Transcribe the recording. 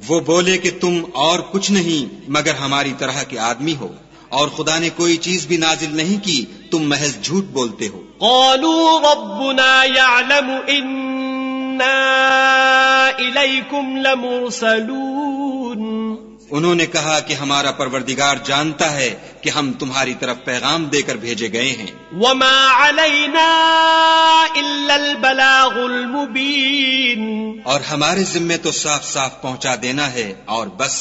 वो बोले कि तुम और कुछ नहीं मगर हमारी तरह के आदमी हो, और खुदा ने कोई चीज भी नाजिल नहीं की, तुम महज झूठ बोलते हो। क़ालू रब्बुना यअलमु इन्ना इलैकुम लमुरसलून। उन्होंने कहा कि हमारा परवरदिगार जानता है कि हम तुम्हारी तरफ पैगाम देकर भेजे गए हैं। वमा अलैना इल्लल बलागुल मुबीन। और हमारे जिम्मे तो साफ साफ पहुंचा देना है और बस।